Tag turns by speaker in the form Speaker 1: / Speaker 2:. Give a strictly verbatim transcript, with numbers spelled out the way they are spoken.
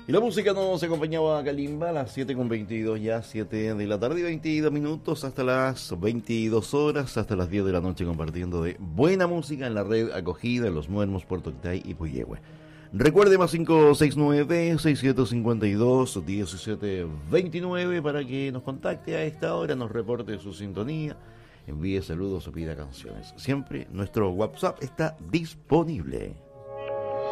Speaker 1: Y la música nos acompañaba a Kalimba a las siete con veintidós, ya siete de la tarde y veintidós minutos, hasta las veintidós horas, hasta las diez de la noche, compartiendo de buena música en la red acogida en Los Muermos, Puerto Octay y Puyehue. Recuerde, más cinco seis nueve, seis siete cinco dos, uno siete dos nueve para que nos contacte a esta hora, nos reporte su sintonía, envíe saludos o pida canciones. Siempre nuestro WhatsApp está disponible.